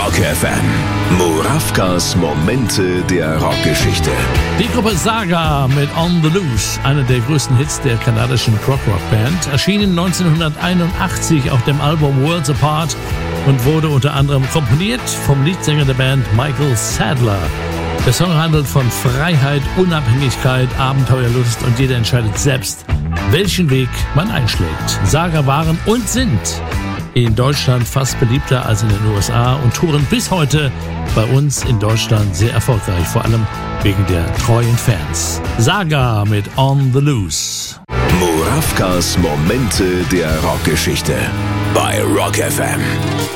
Rock FM. Murawkas Momente der Rockgeschichte. Die Gruppe Saga mit On the Loose, einer der größten Hits der kanadischen Prog-Rock-Band, erschien 1981 auf dem Album Worlds Apart und wurde unter anderem komponiert vom Leadsänger der Band Michael Sadler. Der Song handelt von Freiheit, Unabhängigkeit, Abenteuerlust und jeder entscheidet selbst, welchen Weg man einschlägt. Saga waren und sind in Deutschland fast beliebter als in den USA und touren bis heute bei uns in Deutschland sehr erfolgreich, vor allem wegen der treuen Fans. Saga mit On the Loose. Murawkas Momente der Rockgeschichte bei Rock FM.